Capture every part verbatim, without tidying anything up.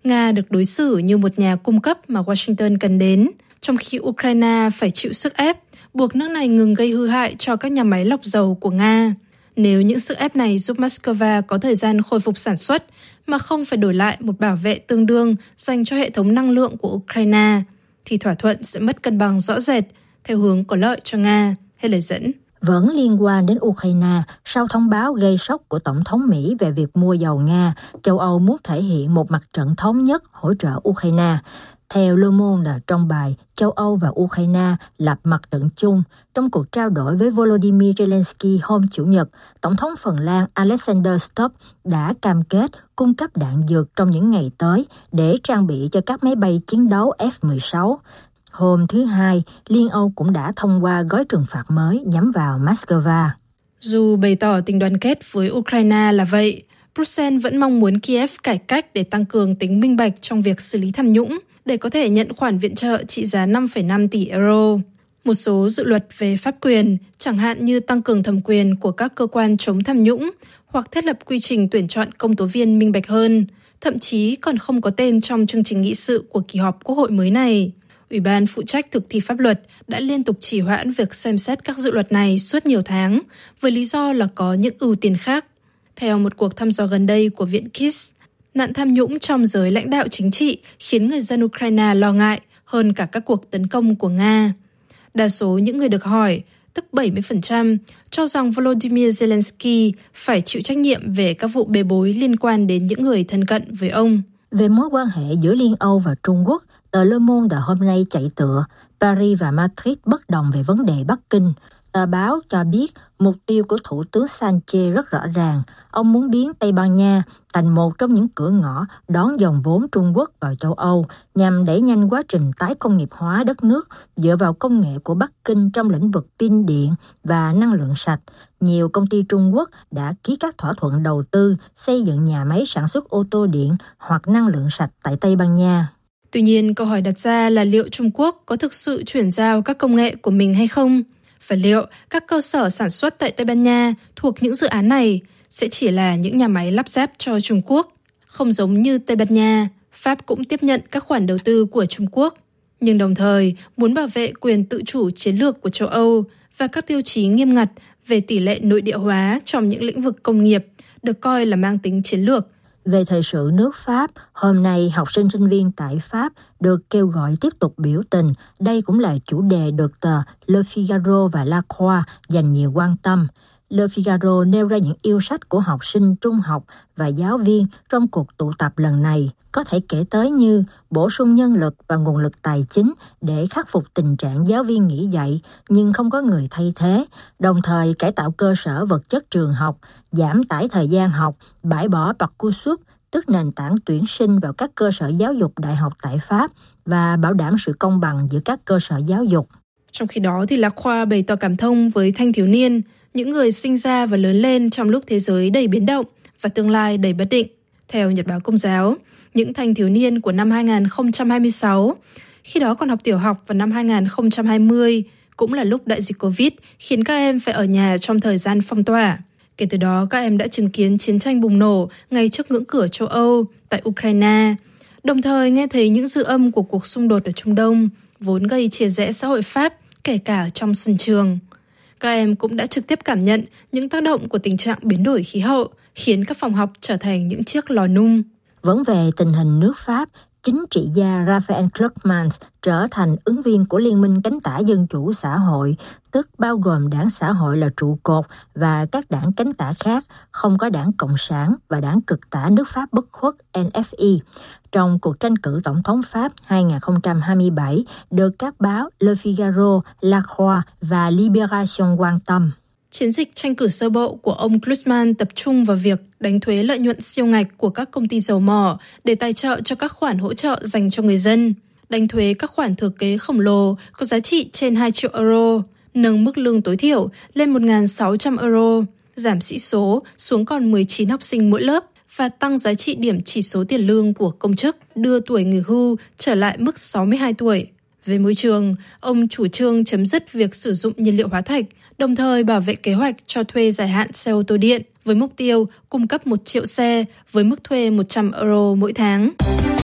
Nga được đối xử như một nhà cung cấp mà Washington cần đến, trong khi Ukraine phải chịu sức ép, buộc nước này ngừng gây hư hại cho các nhà máy lọc dầu của Nga. Nếu những sức ép này giúp Moscow có thời gian khôi phục sản xuất, mà không phải đổi lại một bảo vệ tương đương dành cho hệ thống năng lượng của Ukraine, thì thỏa thuận sẽ mất cân bằng rõ rệt, theo hướng có lợi cho Nga, hay lời dẫn. Vẫn liên quan đến Ukraine, sau thông báo gây sốc của Tổng thống Mỹ về việc mua dầu Nga, châu Âu muốn thể hiện một mặt trận thống nhất hỗ trợ Ukraine. Theo Le Monde trong bài Châu Âu và Ukraine lập mặt trận chung, trong cuộc trao đổi với Volodymyr Zelensky hôm Chủ nhật, Tổng thống Phần Lan Alexander Stubb đã cam kết cung cấp đạn dược trong những ngày tới để trang bị cho các máy bay chiến đấu F mười sáu. Hôm thứ Hai, Liên Âu cũng đã thông qua gói trừng phạt mới nhắm vào Moscow. Dù bày tỏ tình đoàn kết với Ukraine là vậy, Bruxelles vẫn mong muốn Kiev cải cách để tăng cường tính minh bạch trong việc xử lý tham nhũng, để có thể nhận khoản viện trợ trị giá năm phẩy năm tỷ euro. Một số dự luật về pháp quyền, chẳng hạn như tăng cường thẩm quyền của các cơ quan chống tham nhũng hoặc thiết lập quy trình tuyển chọn công tố viên minh bạch hơn, thậm chí còn không có tên trong chương trình nghị sự của kỳ họp Quốc hội mới này. Ủy ban phụ trách thực thi pháp luật đã liên tục trì hoãn việc xem xét các dự luật này suốt nhiều tháng, với lý do là có những ưu tiên khác. Theo một cuộc thăm dò gần đây của Viện Kiss, nạn tham nhũng trong giới lãnh đạo chính trị khiến người dân Ukraine lo ngại hơn cả các cuộc tấn công của Nga. Đa số những người được hỏi, tức bảy mươi phần trăm, cho rằng Volodymyr Zelensky phải chịu trách nhiệm về các vụ bê bối liên quan đến những người thân cận với ông. Về mối quan hệ giữa Liên Âu và Trung Quốc, tờ Le Monde hôm nay chạy tựa Paris và Madrid bất đồng về vấn đề Bắc Kinh. Tờ báo cho biết mục tiêu của Thủ tướng Sánchez rất rõ ràng. Ông muốn biến Tây Ban Nha thành một trong những cửa ngõ đón dòng vốn Trung Quốc vào châu Âu nhằm đẩy nhanh quá trình tái công nghiệp hóa đất nước dựa vào công nghệ của Bắc Kinh trong lĩnh vực pin điện và năng lượng sạch. Nhiều công ty Trung Quốc đã ký các thỏa thuận đầu tư xây dựng nhà máy sản xuất ô tô điện hoặc năng lượng sạch tại Tây Ban Nha. Tuy nhiên, câu hỏi đặt ra là liệu Trung Quốc có thực sự chuyển giao các công nghệ của mình hay không? Và liệu các cơ sở sản xuất tại Tây Ban Nha thuộc những dự án này sẽ chỉ là những nhà máy lắp ráp cho Trung Quốc? Không giống như Tây Ban Nha, Pháp cũng tiếp nhận các khoản đầu tư của Trung Quốc, nhưng đồng thời muốn bảo vệ quyền tự chủ chiến lược của châu Âu và các tiêu chí nghiêm ngặt về tỷ lệ nội địa hóa trong những lĩnh vực công nghiệp được coi là mang tính chiến lược. Về thời sự nước Pháp, hôm nay học sinh sinh viên tại Pháp được kêu gọi tiếp tục biểu tình. Đây cũng là chủ đề được tờ Le Figaro và La Croix dành nhiều quan tâm. Le Figaro nêu ra những yêu sách của học sinh trung học và giáo viên trong cuộc tụ tập lần này. Có thể kể tới như bổ sung nhân lực và nguồn lực tài chính để khắc phục tình trạng giáo viên nghỉ dạy nhưng không có người thay thế, đồng thời cải tạo cơ sở vật chất trường học, giảm tải thời gian học, bãi bỏ Parcoursup, tức nền tảng tuyển sinh vào các cơ sở giáo dục đại học tại Pháp và bảo đảm sự công bằng giữa các cơ sở giáo dục. Trong khi đó, thì Lạc Khoa bày tỏ cảm thông với thanh thiếu niên, những người sinh ra và lớn lên trong lúc thế giới đầy biến động và tương lai đầy bất định. Theo Nhật báo Công giáo, những thanh thiếu niên của năm hai không hai sáu, khi đó còn học tiểu học vào năm hai không hai không, cũng là lúc đại dịch Covid khiến các em phải ở nhà trong thời gian phong tỏa. Kể từ đó, các em đã chứng kiến chiến tranh bùng nổ ngay trước ngưỡng cửa châu Âu tại Ukraine, đồng thời nghe thấy những dư âm của cuộc xung đột ở Trung Đông, vốn gây chia rẽ xã hội Pháp, kể cả trong sân trường. Các em cũng đã trực tiếp cảm nhận những tác động của tình trạng biến đổi khí hậu, khiến các phòng học trở thành những chiếc lò nung. Vẫn về tình hình nước Pháp, chính trị gia Raphael Glucksmann trở thành ứng viên của Liên minh cánh tả Dân chủ xã hội, tức bao gồm đảng xã hội là trụ cột và các đảng cánh tả khác, không có đảng Cộng sản và đảng cực tả nước Pháp bất khuất en ép i. Trong cuộc tranh cử tổng thống Pháp hai không hai bảy được các báo Le Figaro, La Croix và Libération quan tâm. Chiến dịch tranh cử sơ bộ của ông Glucksmann tập trung vào việc đánh thuế lợi nhuận siêu ngạch của các công ty dầu mỏ để tài trợ cho các khoản hỗ trợ dành cho người dân, đánh thuế các khoản thừa kế khổng lồ có giá trị trên hai triệu euro, nâng mức lương tối thiểu lên một nghìn sáu trăm euro, giảm sĩ số xuống còn mười chín học sinh mỗi lớp và tăng giá trị điểm chỉ số tiền lương của công chức, đưa tuổi nghỉ hưu trở lại mức sáu mươi hai tuổi. Về môi trường, ông chủ trương chấm dứt việc sử dụng nhiên liệu hóa thạch, đồng thời bảo vệ kế hoạch cho thuê dài hạn xe ô tô điện với mục tiêu cung cấp một triệu xe với mức thuê một trăm euro mỗi tháng.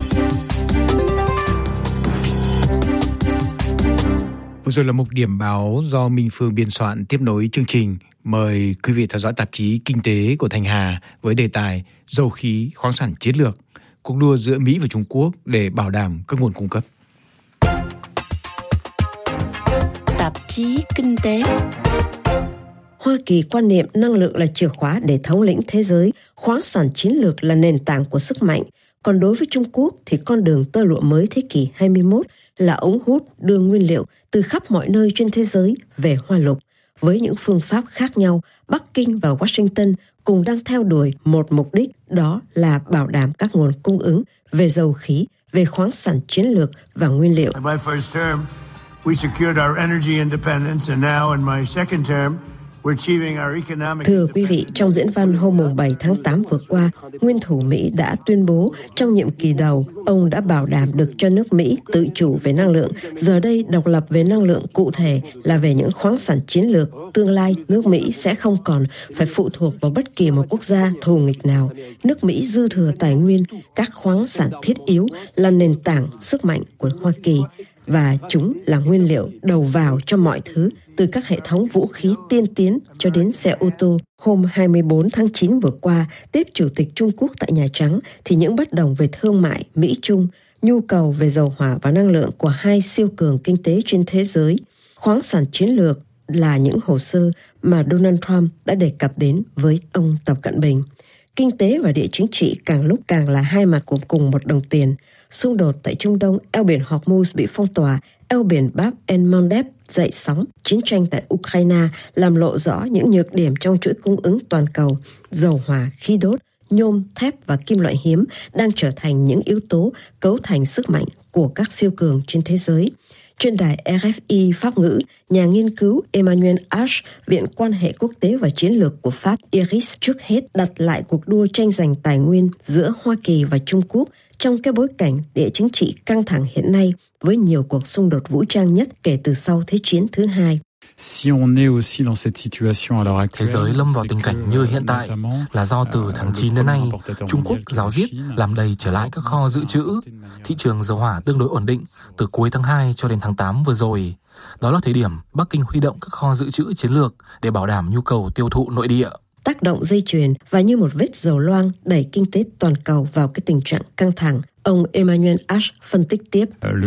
Vừa rồi là mục điểm báo do Minh Phương biên soạn. Tiếp nối chương trình, mời quý vị theo dõi tạp chí Kinh tế của Thanh Hà với đề tài dầu khí, khoáng sản chiến lược, cuộc đua giữa Mỹ và Trung Quốc để bảo đảm các nguồn cung cấp. Tạp chí Kinh tế. Hoa Kỳ quan niệm năng lượng là chìa khóa để thống lĩnh thế giới, khoáng sản chiến lược là nền tảng của sức mạnh. Còn đối với Trung Quốc thì con đường tơ lụa mới thế kỷ hai mươi mốt là ống hút đưa nguyên liệu từ khắp mọi nơi trên thế giới về Hoa Lục. Với những phương pháp khác nhau, Bắc Kinh và Washington cùng đang theo đuổi một mục đích, đó là bảo đảm các nguồn cung ứng về dầu khí, về khoáng sản chiến lược và nguyên liệu. In my first term, we secured our energy independence, and now in my second term, we're achieving our economic. Thưa quý vị, trong diễn văn hôm bảy tháng tám vừa qua, nguyên thủ Mỹ đã tuyên bố trong nhiệm kỳ đầu, ông đã bảo đảm được cho nước Mỹ tự chủ về năng lượng. Giờ đây, độc lập về năng lượng cụ thể là về những khoáng sản chiến lược. Tương lai, nước Mỹ sẽ không còn phải phụ thuộc vào bất kỳ một quốc gia thù nghịch nào. Nước Mỹ dư thừa tài nguyên, các khoáng sản thiết yếu là nền tảng sức mạnh của Hoa Kỳ. Và chúng là nguyên liệu đầu vào cho mọi thứ, từ các hệ thống vũ khí tiên tiến cho đến xe ô tô. Hôm hai mươi tư tháng chín vừa qua, tiếp Chủ tịch Trung Quốc tại Nhà Trắng, thì những bất đồng về thương mại Mỹ-Trung, nhu cầu về dầu hỏa và năng lượng của hai siêu cường kinh tế trên thế giới, khoáng sản chiến lược là những hồ sơ mà Donald Trump đã đề cập đến với ông Tập Cận Bình. Kinh tế và địa chính trị càng lúc càng là hai mặt của cùng một đồng tiền. Xung đột tại Trung Đông, eo biển Hormuz bị phong tỏa, eo biển Bab el-Mandeb dậy sóng, chiến tranh tại Ukraine làm lộ rõ những nhược điểm trong chuỗi cung ứng toàn cầu. Dầu hỏa, khí đốt, nhôm, thép và kim loại hiếm đang trở thành những yếu tố cấu thành sức mạnh của các siêu cường trên thế giới. Trên đài R F I Pháp ngữ, nhà nghiên cứu Emmanuel Ash, Viện Quan hệ Quốc tế và Chiến lược của Pháp I R I S trước hết đặt lại cuộc đua tranh giành tài nguyên giữa Hoa Kỳ và Trung Quốc trong cái bối cảnh địa chính trị căng thẳng hiện nay với nhiều cuộc xung đột vũ trang nhất kể từ sau Thế chiến thứ hai. Thế giới lâm vào tình cảnh như hiện tại là do từ tháng chín đến nay, Trung Quốc ráo riết làm đầy trở lại các kho dự trữ. Thị trường dầu hỏa tương đối ổn định từ cuối tháng hai cho đến tháng tám vừa rồi. Đó là thời điểm Bắc Kinh huy động các kho dự trữ chiến lược để bảo đảm nhu cầu tiêu thụ nội địa. Tác động dây chuyền và như một vết dầu loang đẩy kinh tế toàn cầu vào cái tình trạng căng thẳng. Ông Emmanuel Ash phân tích tiếp.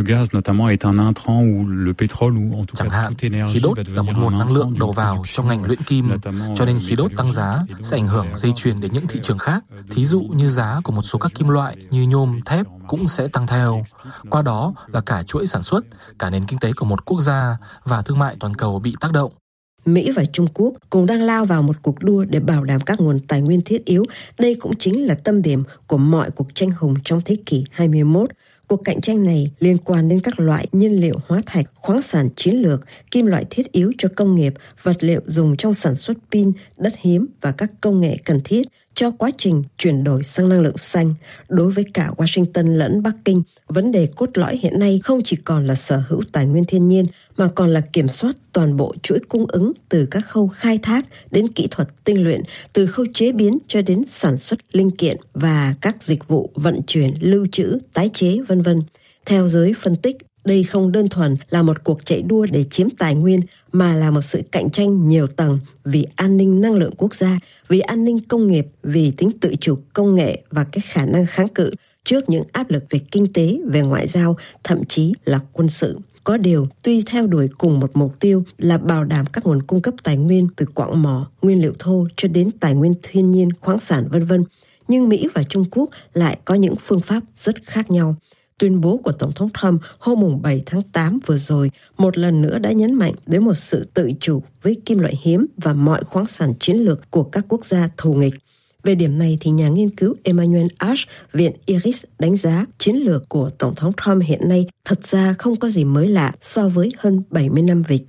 Chẳng hạn, khí đốt là một nguồn năng lượng đầu vào trong ngành luyện kim, cho nên khí đốt tăng giá sẽ ảnh hưởng dây chuyền đến những thị trường khác. Thí dụ như giá của một số các kim loại như nhôm, thép cũng sẽ tăng theo. Qua đó là cả chuỗi sản xuất, cả nền kinh tế của một quốc gia và thương mại toàn cầu bị tác động. Mỹ và Trung Quốc cùng đang lao vào một cuộc đua để bảo đảm các nguồn tài nguyên thiết yếu. Đây cũng chính là tâm điểm của mọi cuộc tranh hùng trong thế kỷ hai mươi mốt. Cuộc cạnh tranh này liên quan đến các loại nhiên liệu hóa thạch, khoáng sản chiến lược, kim loại thiết yếu cho công nghiệp, vật liệu dùng trong sản xuất pin, đất hiếm và các công nghệ cần thiết cho quá trình chuyển đổi sang năng lượng xanh. Đối với cả Washington lẫn Bắc Kinh, vấn đề cốt lõi hiện nay không chỉ còn là sở hữu tài nguyên thiên nhiên, mà còn là kiểm soát toàn bộ chuỗi cung ứng từ các khâu khai thác đến kỹ thuật tinh luyện, từ khâu chế biến cho đến sản xuất linh kiện và các dịch vụ vận chuyển, lưu trữ, tái chế, vân vân. Theo giới phân tích, đây không đơn thuần là một cuộc chạy đua để chiếm tài nguyên, mà là một sự cạnh tranh nhiều tầng vì an ninh năng lượng quốc gia, vì an ninh công nghiệp, vì tính tự chủ công nghệ và cái khả năng kháng cự trước những áp lực về kinh tế, về ngoại giao, thậm chí là quân sự. Có điều, tuy theo đuổi cùng một mục tiêu là bảo đảm các nguồn cung cấp tài nguyên từ quặng mỏ, nguyên liệu thô cho đến tài nguyên thiên nhiên, khoáng sản vân vân, nhưng Mỹ và Trung Quốc lại có những phương pháp rất khác nhau. Tuyên bố của Tổng thống Trump hôm bảy tháng tám vừa rồi một lần nữa đã nhấn mạnh đến một sự tự chủ với kim loại hiếm và mọi khoáng sản chiến lược của các quốc gia thù nghịch. Về điểm này thì nhà nghiên cứu Emmanuel Ash, Viện I R I S đánh giá chiến lược của Tổng thống Trump hiện nay thật ra không có gì mới lạ so với hơn bảy mươi năm về trước.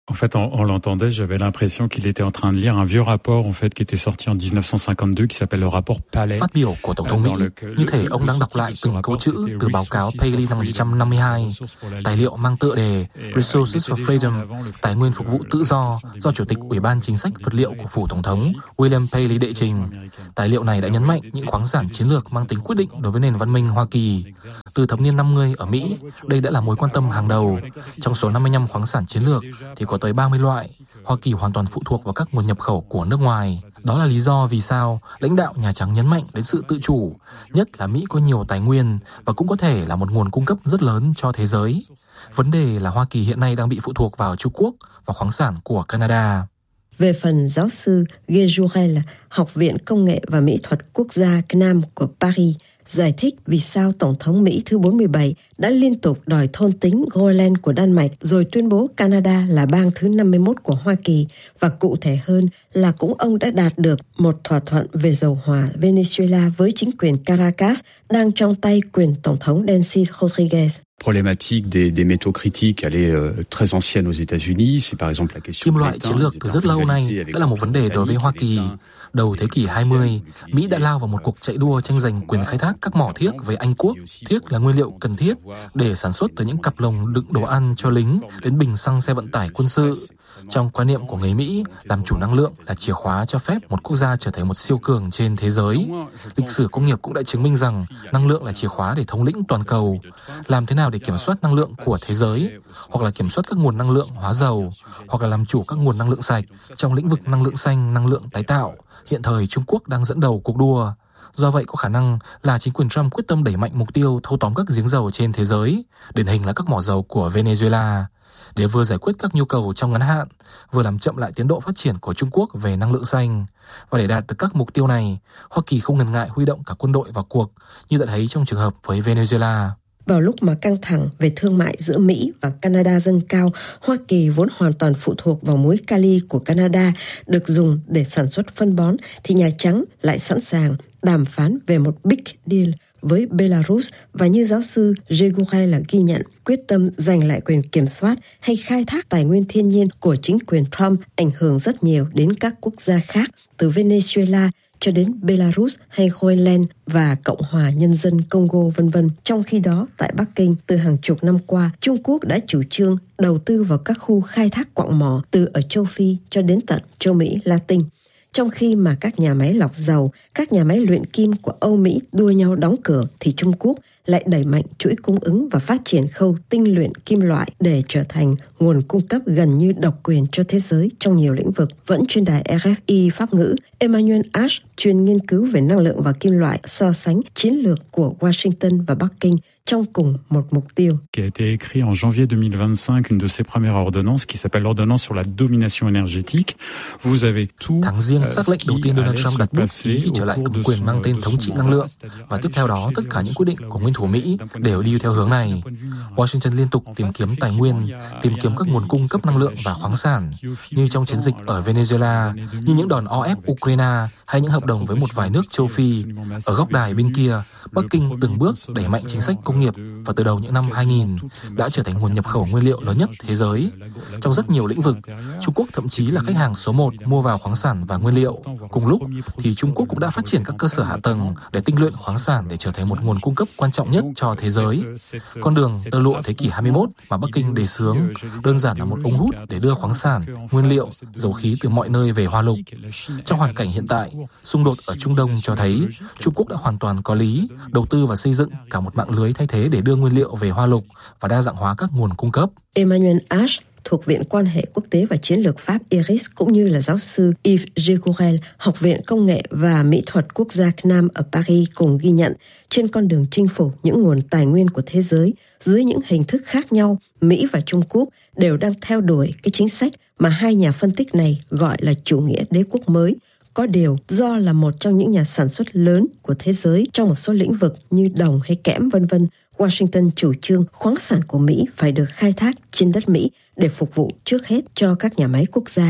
En fait, on, on l'entendait, j'avais l'impression qu'il était en train de lire un vieux rapport en fait qui était sorti en dix-neuf cent cinquante-deux qui s'appelle le rapport Palais. Phát biểu của Tổng thống Mỹ như thể ông đang đọc lại từng câu chữ từ báo cáo Paley năm một nghìn chín trăm năm mươi hai, tài liệu mang tựa đề Resources for Freedom, tài nguyên phục vụ tự do, do Chủ tịch Ủy ban Chính sách Vật liệu của phủ Tổng thống William Paley đệ trình. Tài liệu này đã nhấn mạnh những khoáng sản chiến lược mang tính quyết định đối với nền văn minh Hoa Kỳ. Từ thập niên năm mươi ở Mỹ, đây đã là mối quan tâm hàng đầu. Trong số năm mươi lăm khoáng sản chiến lược thì có tới ba mươi loại. Hoa Kỳ hoàn toàn phụ thuộc vào các nguồn nhập khẩu của nước ngoài. Đó là lý do vì sao lãnh đạo Nhà Trắng nhấn mạnh đến sự tự chủ, nhất là Mỹ có nhiều tài nguyên và cũng có thể là một nguồn cung cấp rất lớn cho thế giới. Vấn đề là Hoa Kỳ hiện nay đang bị phụ thuộc vào Trung Quốc và khoáng sản của Canada. Về phần giáo sư Guy Jourel, Học viện Công nghệ và Mỹ thuật Quốc gia C N A M của Paris, giải thích vì sao Tổng thống Mỹ thứ bốn mươi bảy đã liên tục đòi thôn tính Groenland của Đan Mạch rồi tuyên bố Canada là bang thứ năm mươi mốt của Hoa Kỳ, và cụ thể hơn là cũng ông đã đạt được một thỏa thuận về dầu hỏa Venezuela với chính quyền Caracas đang trong tay quyền Tổng thống Delcy Rodriguez. Problématique des, des métaux critiques, elle est euh, très ancienne aux États-Unis. C'est par exemple la question. Kim loại chiến lược từ rất lâu nay đã là một vấn đề đối với Hoa Kỳ. Đầu thế kỷ hai mươi, Mỹ đã lao vào một cuộc chạy đua tranh giành quyền khai thác các mỏ thiếc với Anh Quốc. Thiếc là nguyên liệu cần thiết để sản xuất từ những cặp lồng đựng đồ ăn cho lính đến bình xăng xe vận tải quân sự. Trong quan niệm của người Mỹ, làm chủ năng lượng là chìa khóa cho phép một quốc gia trở thành một siêu cường trên thế giới. Lịch sử công nghiệp cũng đã chứng minh rằng năng lượng là chìa khóa để thống lĩnh toàn cầu. Làm thế nào để kiểm soát năng lượng của thế giới, hoặc là kiểm soát các nguồn năng lượng hóa dầu, hoặc là làm chủ các nguồn năng lượng sạch trong lĩnh vực năng lượng xanh, năng lượng tái tạo. Hiện thời Trung Quốc đang dẫn đầu cuộc đua. Do vậy có khả năng là chính quyền Trump quyết tâm đẩy mạnh mục tiêu thâu tóm các giếng dầu trên thế giới, điển hình là các mỏ dầu của Venezuela, để vừa giải quyết các nhu cầu trong ngắn hạn, vừa làm chậm lại tiến độ phát triển của Trung Quốc về năng lượng xanh. Và để đạt được các mục tiêu này, Hoa Kỳ không ngần ngại huy động cả quân đội vào cuộc, như đã thấy trong trường hợp với Venezuela. Vào lúc mà căng thẳng về thương mại giữa Mỹ và Canada dâng cao, Hoa Kỳ vốn hoàn toàn phụ thuộc vào muối kali của Canada được dùng để sản xuất phân bón, thì Nhà Trắng lại sẵn sàng đàm phán về một big deal với Belarus, và như giáo sư Jourel là ghi nhận, quyết tâm giành lại quyền kiểm soát hay khai thác tài nguyên thiên nhiên của chính quyền Trump ảnh hưởng rất nhiều đến các quốc gia khác, từ Venezuela cho đến Belarus hay Groenland và Cộng hòa Nhân dân Congo vân vân. Trong khi đó, tại Bắc Kinh, từ hàng chục năm qua, Trung Quốc đã chủ trương đầu tư vào các khu khai thác quặng mỏ từ ở châu Phi cho đến tận châu Mỹ Latin. Trong khi mà các nhà máy lọc dầu, các nhà máy luyện kim của Âu Mỹ đua nhau đóng cửa, thì Trung Quốc lại đẩy mạnh chuỗi cung ứng và phát triển khâu tinh luyện kim loại để trở thành nguồn cung cấp gần như độc quyền cho thế giới trong nhiều lĩnh vực. Vẫn trên đài R F I Pháp ngữ, Emmanuel Ash, chuyên nghiên cứu về năng lượng và kim loại, so sánh chiến lược của Washington và Bắc Kinh trong cùng một mục tiêu. Qui a été écrit en janvier deux mille vingt-cinq, une de ses premières ordonnances qui s'appelle l'ordonnance sur la domination énergétique. Vous avez tout. Tháng Giêng, sắc lệnh đầu tiên Donald Trump đặt bút ký khi trở lại cầm quyền mang tên thống trị năng lượng, và tiếp theo đó tất cả những quyết định của nguyên thủ Mỹ đều đi theo hướng này. Washington liên tục tìm kiếm tài nguyên, tìm kiếm các nguồn cung cấp năng lượng và khoáng sản, như trong chiến dịch ở Venezuela, như những đòn o ép Ukraine hay những hợp đồng với một vài nước châu Phi. Ở góc đài bên kia, Bắc Kinh từng bước đẩy mạnh chính sách công nghiệp, và từ đầu những năm hai nghìn đã trở thành nguồn nhập khẩu nguyên liệu lớn nhất thế giới. Trong rất nhiều lĩnh vực, Trung Quốc thậm chí là khách hàng số một mua vào khoáng sản và nguyên liệu. Cùng lúc thì Trung Quốc cũng đã phát triển các cơ sở hạ tầng để tinh luyện khoáng sản để trở thành một nguồn cung cấp quan trọng nhất cho thế giới. Con đường tơ lụa thế kỷ hai mươi mốt mà Bắc Kinh đề xướng đơn giản là một ống hút để đưa khoáng sản, nguyên liệu, dầu khí từ mọi nơi về Hoa Lục. Trong hoàn cảnh hiện tại, xung đột ở Trung Đông cho thấy Trung Quốc đã hoàn toàn có lý đầu tư và xây dựng cả một mạng lưới thay thế để đưa nguyên liệu về Hoa Lục và đa dạng hóa các nguồn cung cấp. Emmanuel Ash thuộc Viện Quan hệ Quốc tế và Chiến lược Pháp I R I S, cũng như là giáo sư Yves Jourel, Học viện Công nghệ và Mỹ thuật Quốc gia C N A M ở Paris cùng ghi nhận, trên con đường chinh phục những nguồn tài nguyên của thế giới dưới những hình thức khác nhau, Mỹ và Trung Quốc đều đang theo đuổi cái chính sách mà hai nhà phân tích này gọi là chủ nghĩa đế quốc mới. Có điều, do là một trong những nhà sản xuất lớn của thế giới trong một số lĩnh vực như đồng hay kẽm vân vân, Washington chủ trương khoáng sản của Mỹ phải được khai thác trên đất Mỹ để phục vụ trước hết cho các nhà máy quốc gia.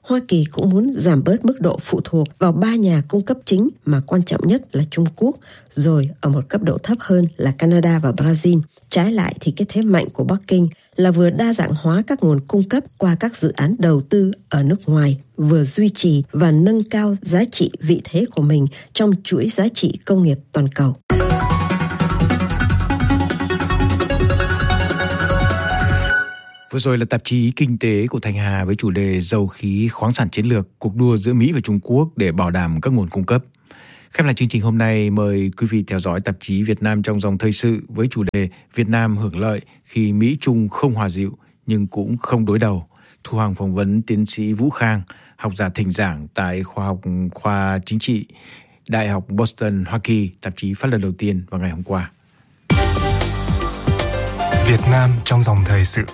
Hoa Kỳ cũng muốn giảm bớt mức độ phụ thuộc vào ba nhà cung cấp chính mà quan trọng nhất là Trung Quốc, rồi ở một cấp độ thấp hơn là Canada và Brazil. Trái lại thì cái thế mạnh của Bắc Kinh là vừa đa dạng hóa các nguồn cung cấp qua các dự án đầu tư ở nước ngoài, vừa duy trì và nâng cao giá trị vị thế của mình trong chuỗi giá trị công nghiệp toàn cầu. Vừa rồi là tạp chí Kinh tế của Thanh Hà với chủ đề dầu khí khoáng sản chiến lược, cuộc đua giữa Mỹ và Trung Quốc để bảo đảm các nguồn cung cấp. Khép lại chương trình hôm nay, mời quý vị theo dõi tạp chí Việt Nam trong dòng thời sự với chủ đề Việt Nam hưởng lợi khi Mỹ Trung không hòa dịu nhưng cũng không đối đầu. Thu Hằng phỏng vấn tiến sĩ Vũ Khang, học giả thỉnh giảng tại khoa học khoa chính trị, Đại học Boston, Hoa Kỳ. Tạp chí phát lần đầu tiên vào ngày hôm qua. Việt Nam trong dòng thời sự.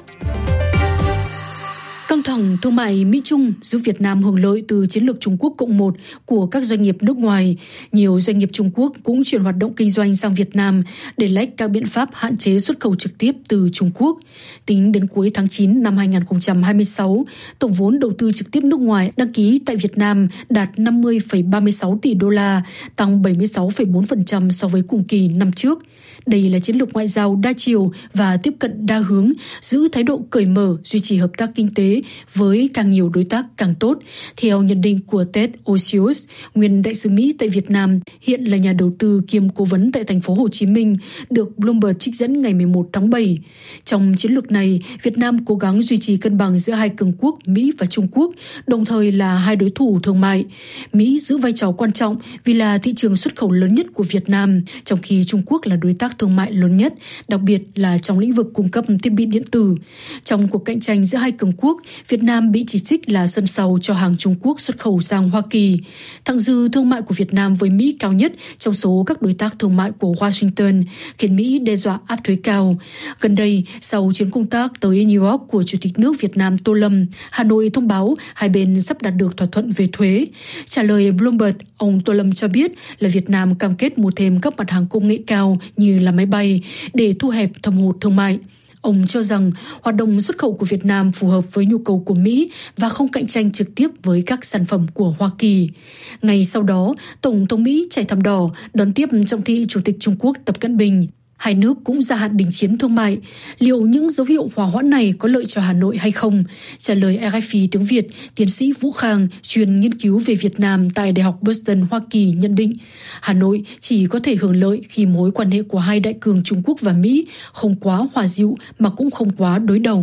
Căng thẳng thương mại Mỹ-Trung giúp Việt Nam hưởng lợi từ chiến lược Trung Quốc cộng một của các doanh nghiệp nước ngoài. Nhiều doanh nghiệp Trung Quốc cũng chuyển hoạt động kinh doanh sang Việt Nam để lách các biện pháp hạn chế xuất khẩu trực tiếp từ Trung Quốc. Tính đến cuối tháng chín năm hai nghìn không trăm hai mươi sáu, tổng vốn đầu tư trực tiếp nước ngoài đăng ký tại Việt Nam đạt năm mươi phẩy ba mươi sáu tỷ đô la, tăng bảy mươi sáu phẩy bốn phần trăm so với cùng kỳ năm trước. Đây là chiến lược ngoại giao đa chiều và tiếp cận đa hướng, giữ thái độ cởi mở, duy trì hợp tác kinh tế với càng nhiều đối tác càng tốt. Theo nhận định của Ted Osius, nguyên đại sứ Mỹ tại Việt Nam, hiện là nhà đầu tư kiêm cố vấn tại thành phố Hồ Chí Minh, được Bloomberg trích dẫn ngày mười một tháng bảy. Trong chiến lược này, Việt Nam cố gắng duy trì cân bằng giữa hai cường quốc Mỹ và Trung Quốc, đồng thời là hai đối thủ thương mại. Mỹ giữ vai trò quan trọng vì là thị trường xuất khẩu lớn nhất của Việt Nam, trong khi Trung Quốc là đối tác thương mại lớn nhất, đặc biệt là trong lĩnh vực cung cấp thiết bị điện tử. Trong cuộc cạnh tranh giữa hai cường quốc, Việt Nam bị chỉ trích là sân sau cho hàng Trung Quốc xuất khẩu sang Hoa Kỳ. Thặng dư thương mại của Việt Nam với Mỹ cao nhất trong số các đối tác thương mại của Washington, khiến Mỹ đe dọa áp thuế cao. Gần đây, sau chuyến công tác tới New York của Chủ tịch nước Việt Nam Tô Lâm, Hà Nội thông báo hai bên sắp đạt được thỏa thuận về thuế. Trả lời Bloomberg, ông Tô Lâm cho biết là Việt Nam cam kết mua thêm các mặt hàng công nghệ cao như là máy bay để thu hẹp thâm hụt thương mại. Ông cho rằng hoạt động xuất khẩu của Việt Nam phù hợp với nhu cầu của Mỹ và không cạnh tranh trực tiếp với các sản phẩm của Hoa Kỳ. Ngay sau đó, Tổng thống Mỹ chạy thảm đỏ đón tiếp trọng thị Chủ tịch Trung Quốc Tập Cận Bình. Hai nước cũng gia hạn đình chiến thương mại. Liệu những dấu hiệu hòa hoãn này có lợi cho Hà Nội hay không? Trả lời rờ ép i tiếng Việt, tiến sĩ Vũ Khang, chuyên nghiên cứu về Việt Nam tại Đại học Boston, Hoa Kỳ nhận định, Hà Nội chỉ có thể hưởng lợi khi mối quan hệ của hai đại cường Trung Quốc và Mỹ không quá hòa dịu mà cũng không quá đối đầu.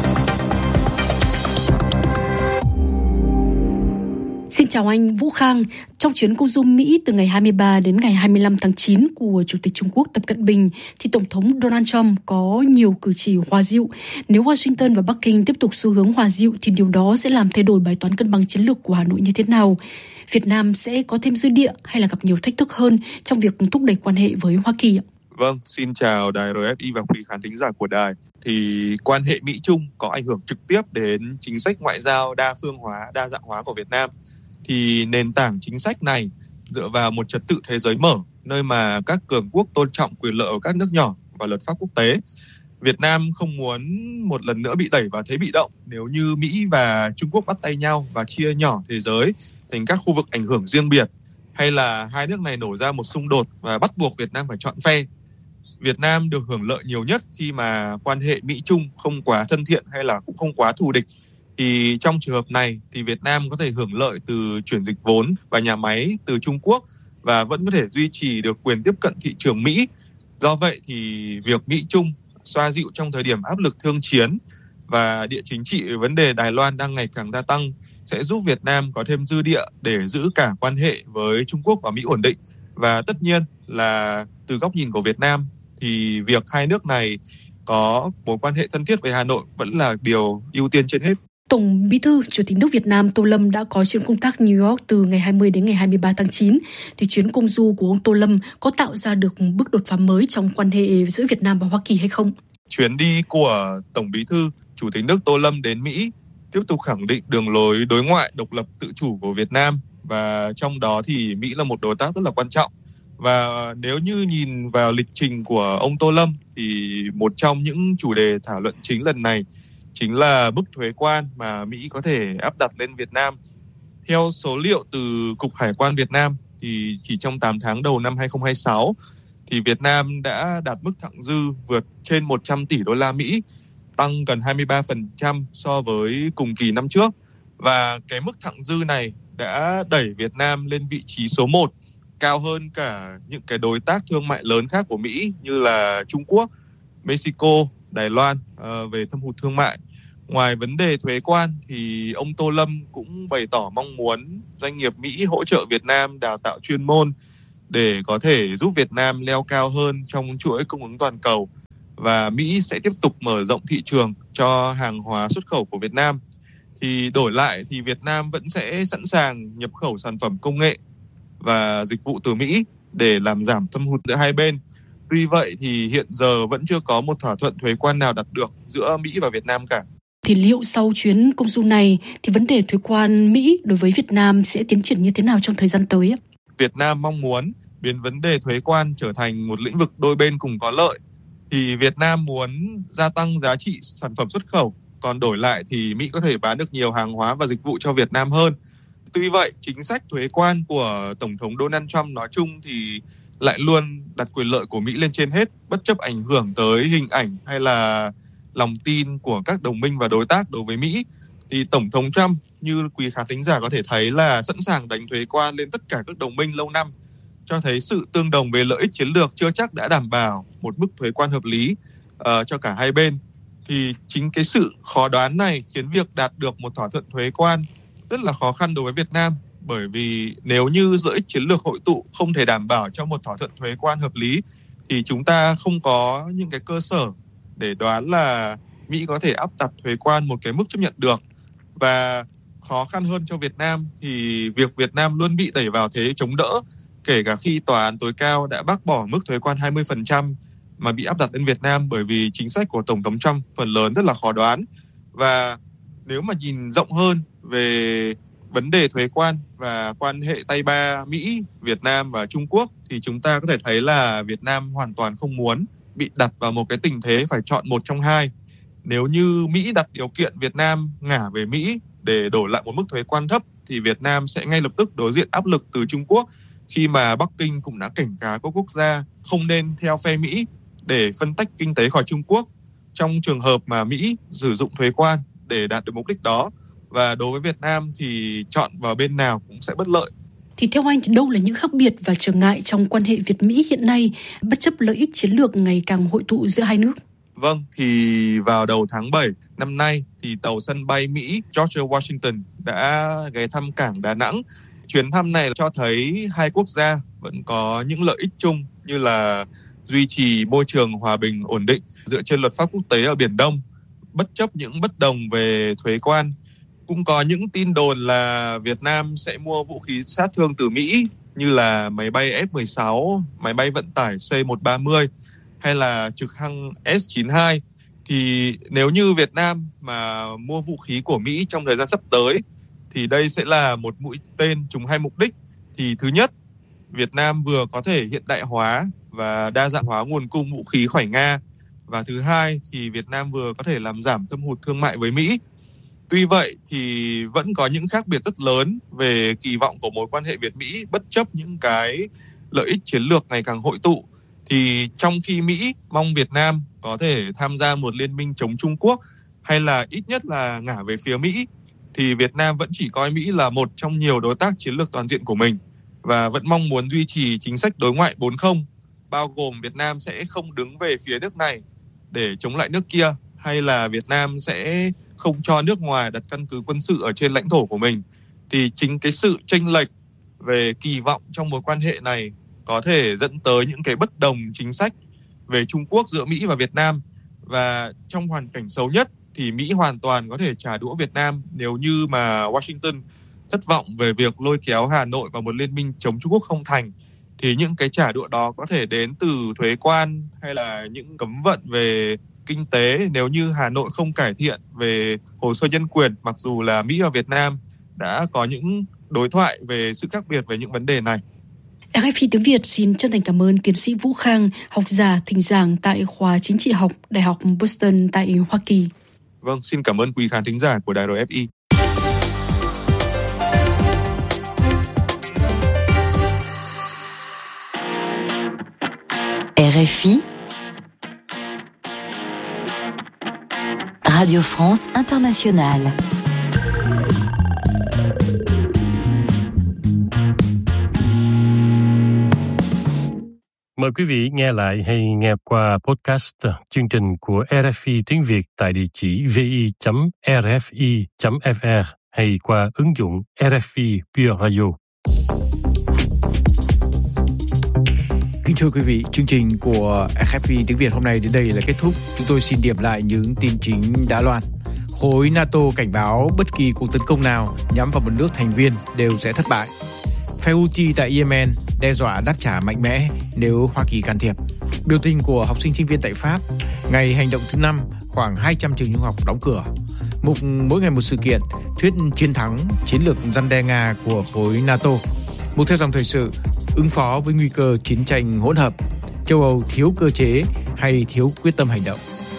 Xin chào anh Vũ Khang. Trong chuyến công du Mỹ từ ngày hai mươi ba đến ngày hai mươi lăm tháng chín của Chủ tịch Trung Quốc Tập Cận Bình, thì Tổng thống Donald Trump có nhiều cử chỉ hòa dịu. Nếu Washington và Bắc Kinh tiếp tục xu hướng hòa dịu thì điều đó sẽ làm thay đổi bài toán cân bằng chiến lược của Hà Nội như thế nào? Việt Nam sẽ có thêm dư địa hay là gặp nhiều thách thức hơn trong việc thúc đẩy quan hệ với Hoa Kỳ ạ? Vâng, xin chào đài rờ ép i và quý khán thính giả của đài. Thì quan hệ Mỹ-Trung có ảnh hưởng trực tiếp đến chính sách ngoại giao đa phương hóa, đa dạng hóa của Việt Nam. Thì nền tảng chính sách này dựa vào một trật tự thế giới mở, nơi mà các cường quốc tôn trọng quyền lợi của các nước nhỏ và luật pháp quốc tế. Việt Nam không muốn một lần nữa bị đẩy vào thế bị động nếu như Mỹ và Trung Quốc bắt tay nhau và chia nhỏ thế giới thành các khu vực ảnh hưởng riêng biệt, hay là hai nước này nổ ra một xung đột và bắt buộc Việt Nam phải chọn phe. Việt Nam được hưởng lợi nhiều nhất khi mà quan hệ Mỹ-Trung không quá thân thiện hay là cũng không quá thù địch. Thì trong trường hợp này thì Việt Nam có thể hưởng lợi từ chuyển dịch vốn và nhà máy từ Trung Quốc và vẫn có thể duy trì được quyền tiếp cận thị trường Mỹ. Do vậy thì việc Mỹ-Trung xoa dịu trong thời điểm áp lực thương chiến và địa chính trị vấn đề Đài Loan đang ngày càng gia tăng sẽ giúp Việt Nam có thêm dư địa để giữ cả quan hệ với Trung Quốc và Mỹ ổn định. Và tất nhiên là từ góc nhìn của Việt Nam thì việc hai nước này có mối quan hệ thân thiết với Hà Nội vẫn là điều ưu tiên trên hết. Tổng Bí thư Chủ tịch nước Việt Nam Tô Lâm đã có chuyến công tác New York từ ngày hai mươi đến ngày hai mươi ba tháng chín. Thì chuyến công du của ông Tô Lâm có tạo ra được bước đột phá mới trong quan hệ giữa Việt Nam và Hoa Kỳ hay không? Chuyến đi của Tổng Bí thư Chủ tịch nước Tô Lâm đến Mỹ tiếp tục khẳng định đường lối đối ngoại độc lập tự chủ của Việt Nam, và trong đó thì Mỹ là một đối tác rất là quan trọng. Và nếu như nhìn vào lịch trình của ông Tô Lâm thì một trong những chủ đề thảo luận chính lần này chính là mức thuế quan mà Mỹ có thể áp đặt lên Việt Nam. Theo số liệu từ Cục Hải quan Việt Nam thì chỉ trong tám tháng đầu năm hai không hai sáu thì Việt Nam đã đạt mức thặng dư vượt trên một trăm tỷ đô la Mỹ, tăng gần hai mươi ba phần trăm so với cùng kỳ năm trước. Và cái mức thặng dư này đã đẩy Việt Nam lên vị trí số một, cao hơn cả những cái đối tác thương mại lớn khác của Mỹ như là Trung Quốc, Mexico, Đài Loan uh, về thâm hụt thương mại. Ngoài vấn đề thuế quan thì ông Tô Lâm cũng bày tỏ mong muốn doanh nghiệp Mỹ hỗ trợ Việt Nam đào tạo chuyên môn để có thể giúp Việt Nam leo cao hơn trong chuỗi cung ứng toàn cầu. Và Mỹ sẽ tiếp tục mở rộng thị trường cho hàng hóa xuất khẩu của Việt Nam. Thì đổi lại thì Việt Nam vẫn sẽ sẵn sàng nhập khẩu sản phẩm công nghệ và dịch vụ từ Mỹ để làm giảm thâm hụt giữa hai bên. Tuy vậy thì hiện giờ vẫn chưa có một thỏa thuận thuế quan nào đạt được giữa Mỹ và Việt Nam cả. Thì liệu sau chuyến công du này thì vấn đề thuế quan Mỹ đối với Việt Nam sẽ tiến triển như thế nào trong thời gian tới? Việt Nam mong muốn biến vấn đề thuế quan trở thành một lĩnh vực đôi bên cùng có lợi. Thì Việt Nam muốn gia tăng giá trị sản phẩm xuất khẩu, còn đổi lại thì Mỹ có thể bán được nhiều hàng hóa và dịch vụ cho Việt Nam hơn. Tuy vậy, chính sách thuế quan của Tổng thống Donald Trump nói chung thì lại luôn đặt quyền lợi của Mỹ lên trên hết, bất chấp ảnh hưởng tới hình ảnh hay là lòng tin của các đồng minh và đối tác đối với Mỹ. Thì Tổng thống Trump, như quý khán thính giả có thể thấy, là sẵn sàng đánh thuế quan lên tất cả các đồng minh lâu năm, cho thấy sự tương đồng về lợi ích chiến lược chưa chắc đã đảm bảo một mức thuế quan hợp lý uh, cho cả hai bên. Thì chính cái sự khó đoán này khiến việc đạt được một thỏa thuận thuế quan rất là khó khăn đối với Việt Nam, bởi vì nếu như lợi ích chiến lược hội tụ không thể đảm bảo cho một thỏa thuận thuế quan hợp lý thì chúng ta không có những cái cơ sở để đoán là Mỹ có thể áp đặt thuế quan một cái mức chấp nhận được. Và khó khăn hơn cho Việt Nam thì việc Việt Nam luôn bị đẩy vào thế chống đỡ, kể cả khi Tòa án tối cao đã bác bỏ mức thuế quan hai mươi phần trăm mà bị áp đặt lên Việt Nam, bởi vì chính sách của Tổng thống Trump phần lớn rất là khó đoán. Và nếu mà nhìn rộng hơn về vấn đề thuế quan và quan hệ tay ba Mỹ, Việt Nam và Trung Quốc thì chúng ta có thể thấy là Việt Nam hoàn toàn không muốn bị đặt vào một cái tình thế phải chọn một trong hai. Nếu như Mỹ đặt điều kiện Việt Nam ngả về Mỹ để đổi lại một mức thuế quan thấp thì Việt Nam sẽ ngay lập tức đối diện áp lực từ Trung Quốc, khi mà Bắc Kinh cũng đã cảnh cáo các quốc gia không nên theo phe Mỹ để phân tách kinh tế khỏi Trung Quốc trong trường hợp mà Mỹ sử dụng thuế quan để đạt được mục đích đó. Và đối với Việt Nam thì chọn vào bên nào cũng sẽ bất lợi. Thì theo anh thì đâu là những khác biệt và trở ngại trong quan hệ Việt-Mỹ hiện nay, bất chấp lợi ích chiến lược ngày càng hội tụ giữa hai nước? Vâng, thì vào đầu tháng bảy năm nay thì tàu sân bay Mỹ George Washington đã ghé thăm cảng Đà Nẵng. Chuyến thăm này cho thấy hai quốc gia vẫn có những lợi ích chung như là duy trì môi trường hòa bình ổn định dựa trên luật pháp quốc tế ở Biển Đông, bất chấp những bất đồng về thuế quan. Cũng có những tin đồn là Việt Nam sẽ mua vũ khí sát thương từ Mỹ như là máy bay F mười sáu, máy bay vận tải C một ba mươi hay là trực thăng S chín hai. Thì nếu như Việt Nam mà mua vũ khí của Mỹ trong thời gian sắp tới thì đây sẽ là một mũi tên trúng hai mục đích. Thì thứ nhất, Việt Nam vừa có thể hiện đại hóa và đa dạng hóa nguồn cung vũ khí khỏi Nga. Và thứ hai thì Việt Nam vừa có thể làm giảm thâm hụt thương mại với Mỹ. Tuy vậy thì vẫn có những khác biệt rất lớn về kỳ vọng của mối quan hệ Việt-Mỹ, bất chấp những cái lợi ích chiến lược ngày càng hội tụ. Thì trong khi Mỹ mong Việt Nam có thể tham gia một liên minh chống Trung Quốc hay là ít nhất là ngả về phía Mỹ, thì Việt Nam vẫn chỉ coi Mỹ là một trong nhiều đối tác chiến lược toàn diện của mình và vẫn mong muốn duy trì chính sách đối ngoại bốn không, bao gồm Việt Nam sẽ không đứng về phía nước này để chống lại nước kia, hay là Việt Nam sẽ không cho nước ngoài đặt căn cứ quân sự ở trên lãnh thổ của mình. Thì chính cái sự chênh lệch về kỳ vọng trong mối quan hệ này có thể dẫn tới những cái bất đồng chính sách về Trung Quốc giữa Mỹ và Việt Nam. Và trong hoàn cảnh xấu nhất thì Mỹ hoàn toàn có thể trả đũa Việt Nam nếu như mà Washington thất vọng về việc lôi kéo Hà Nội vào một liên minh chống Trung Quốc không thành. Thì những cái trả đũa đó có thể đến từ thuế quan hay là những cấm vận về kinh tế nếu như Hà Nội không cải thiện về hồ sơ nhân quyền, mặc dù là Mỹ và Việt Nam đã có những đối thoại về sự khác biệt về những vấn đề này. rờ ép i tiếng Việt xin chân thành cảm ơn tiến sĩ Vũ Khang, học giả thỉnh giảng tại khoa chính trị học Đại học Boston tại Hoa Kỳ. Vâng, xin cảm ơn quý khán thính giả của đài rờ ép i. rờ ép i Radio France Internationale. Mời quý vị nghe lại hay nghe qua podcast chương trình của rờ ép i tiếng Việt tại địa chỉ vi chấm rờ ép i chấm ép rờ hay qua ứng dụng rờ ép i Pure Radio. Kính thưa quý vị, chương trình của rờ ép i tiếng Việt hôm nay đến đây là kết thúc. Chúng tôi xin điểm lại những tin chính đã loan. Khối NATO cảnh báo bất kỳ cuộc tấn công nào nhắm vào một nước thành viên đều sẽ thất bại. Phe Houthi tại Yemen đe dọa đáp trả mạnh mẽ nếu Hoa Kỳ can thiệp. Biểu tình của học sinh sinh viên tại Pháp, ngày hành động thứ năm, khoảng hai trăm trường trung học đóng cửa. Mục mỗi ngày một sự kiện, thuyết chiến thắng chiến lược răn đe Nga của khối NATO. Mục theo dòng thời sự, ứng phó với nguy cơ chiến tranh hỗn hợp, châu Âu thiếu cơ chế hay thiếu quyết tâm hành động.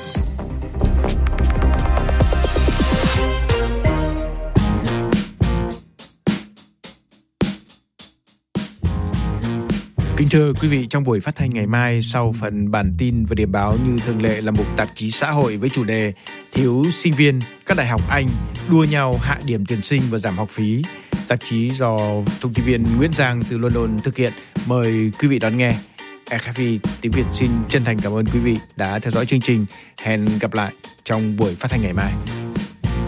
Kính thưa quý vị, trong buổi phát thanh ngày mai, sau phần bản tin và điểm báo như thường lệ là mục tạp chí xã hội với chủ đề thiếu sinh viên, các đại học Anh đua nhau hạ điểm tuyển sinh và giảm học phí. Tạp chí do thông tin viên Nguyễn Giang từ London thực hiện. Mời quý vị đón nghe. rờ ép i tiếng Việt xin chân thành cảm ơn quý vị đã theo dõi chương trình. Hẹn gặp lại trong buổi phát thanh ngày mai.